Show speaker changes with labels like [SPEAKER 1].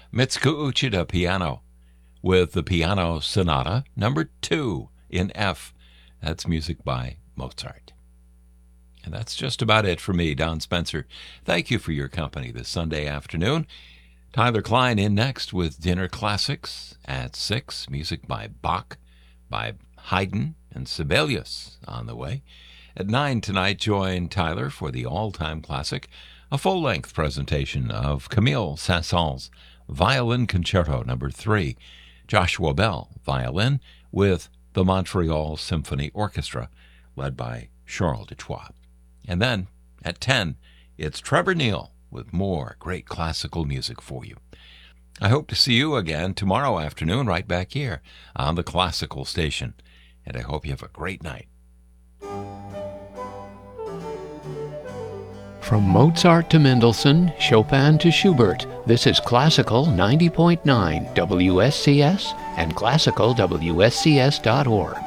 [SPEAKER 1] Mitsuko Uchida piano with the Piano Sonata number 2 in F. That's music by Mozart. And that's just about it for me, Don Spencer. Thank you for your company this Sunday afternoon. Tyler Klein in next with Dinner Classics at 6. Music by Bach, by Haydn, and Sibelius on the way. At 9 tonight, join Tyler for the all-time classic, a full-length presentation of Camille Saint-Saëns' Violin Concerto number 3. Joshua Bell, violin, with the Montreal Symphony Orchestra, led by Charles Dutoit. And then, at 10, it's Trevor Neal with more great classical music for you. I hope to see you again tomorrow afternoon right back here on the Classical Station. And I hope you have a great night.
[SPEAKER 2] From Mozart to Mendelssohn, Chopin to Schubert, this is Classical 90.9 WSCS and classicalwscs.org.